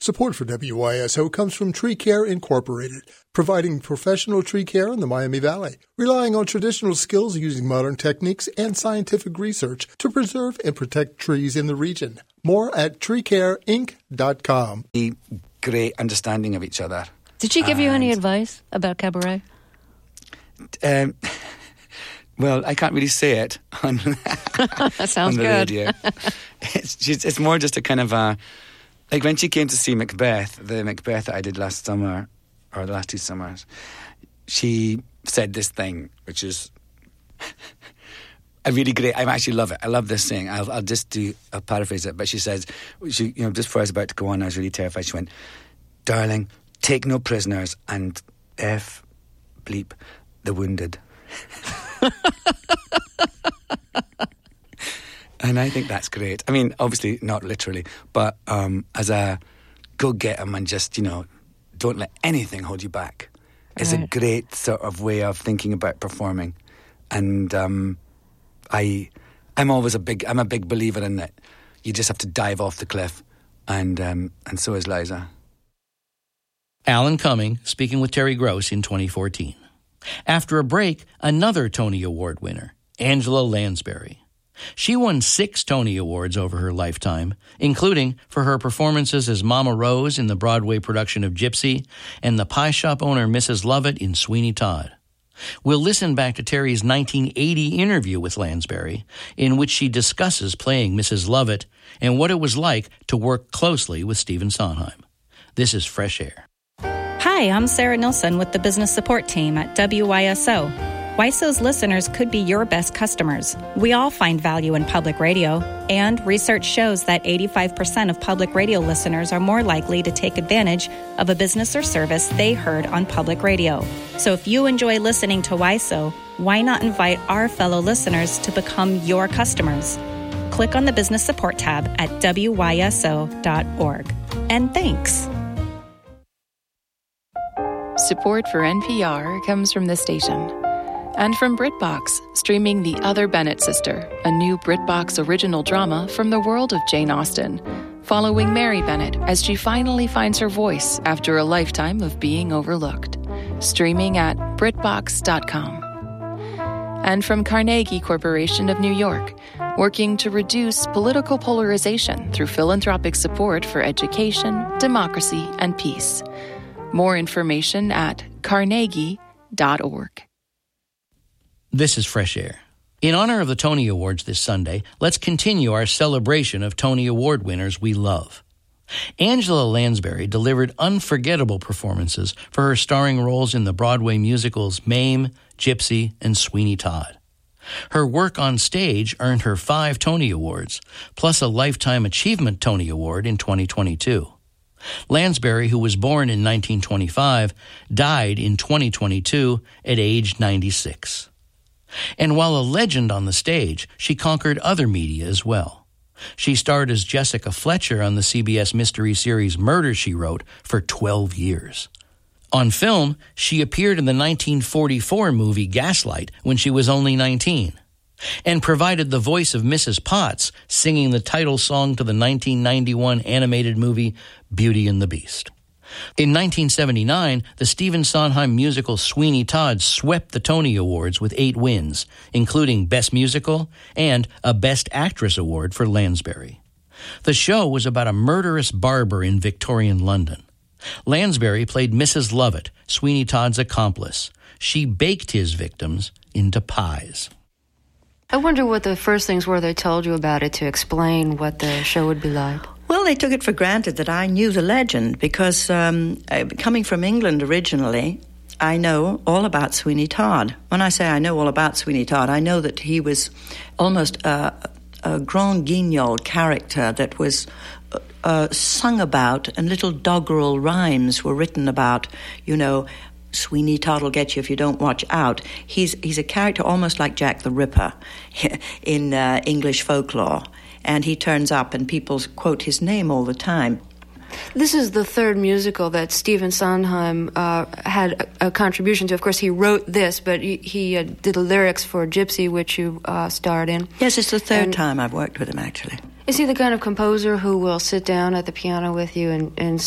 Support for WYSO comes from Tree Care Incorporated, providing professional tree care in the Miami Valley, relying on traditional skills using modern techniques and scientific research to preserve and protect trees in the region. More at treecareinc.com. A great understanding of each other. Did she give you any advice about cabaret? Well, I can't really say it on, that sounds on the good. radio. It's more just a kind of a... Like when she came to see Macbeth, the Macbeth that I did last summer, or the last 2 summers, she said this thing, which is a really great... I actually love it. I love this thing. I'll paraphrase it. But she says, just before I was about to go on, I was really terrified. She went, "Darling, take no prisoners and bleep the wounded." And I think that's great. I mean, obviously not literally, but as a go get them and just, don't let anything hold you back. It's a great sort of way of thinking about performing. And I'm a big believer in that. You just have to dive off the cliff, and so is Liza. Alan Cumming speaking with Terry Gross in 2014. After a break, another Tony Award winner, Angela Lansbury. She won 6 Tony Awards over her lifetime, including for her performances as Mama Rose in the Broadway production of Gypsy and the pie shop owner Mrs. Lovett in Sweeney Todd. We'll listen back to Terry's 1980 interview with Lansbury, in which she discusses playing Mrs. Lovett and what it was like to work closely with Stephen Sondheim. This is Fresh Air. Hi, I'm Sarah Nilsson with the business support team at WYSO. WYSO's listeners could be your best customers. We all find value in public radio, and research shows that 85% of public radio listeners are more likely to take advantage of a business or service they heard on public radio. So if you enjoy listening to WYSO, why not invite our fellow listeners to become your customers? Click on the business support tab at wyso.org. And thanks. Support for NPR comes from this station. And from BritBox, streaming The Other Bennett Sister, a new BritBox original drama from the world of Jane Austen, following Mary Bennett as she finally finds her voice after a lifetime of being overlooked. Streaming at BritBox.com. And from Carnegie Corporation of New York, working to reduce political polarization through philanthropic support for education, democracy, and peace. More information at carnegie.org. This is Fresh Air. In honor of the Tony Awards this Sunday, let's continue our celebration of Tony Award winners we love. Angela Lansbury delivered unforgettable performances for her starring roles in the Broadway musicals Mame, Gypsy, and Sweeney Todd. Her work on stage earned her 5 Tony Awards, plus a Lifetime Achievement Tony Award in 2022. Lansbury, who was born in 1925, died in 2022 at age 96. And while a legend on the stage, she conquered other media as well. She starred as Jessica Fletcher on the CBS mystery series Murder, She Wrote for 12 years. On film, she appeared in the 1944 movie Gaslight when she was only 19, and provided the voice of Mrs. Potts singing the title song to the 1991 animated movie Beauty and the Beast. In 1979, the Stephen Sondheim musical Sweeney Todd swept the Tony Awards with 8 wins, including Best Musical and a Best Actress award for Lansbury. The show was about a murderous barber in Victorian London. Lansbury played Mrs. Lovett, Sweeney Todd's accomplice. She baked his victims into pies. I wonder what the first things were they told you about it to explain what the show would be like. Well, they took it for granted that I knew the legend because coming from England originally, I know all about Sweeney Todd. When I say I know all about Sweeney Todd, I know that he was almost a grand guignol character that was sung about, and little doggerel rhymes were written about, Sweeney Todd will get you if you don't watch out. He's a character almost like Jack the Ripper in English folklore. And he turns up and people quote his name all the time. This is the third musical that Stephen Sondheim had a contribution to. Of course, he wrote this, but he did the lyrics for Gypsy, which you starred in. Yes, it's the third time I've worked with him, actually. Is he the kind of composer who will sit down at the piano with you and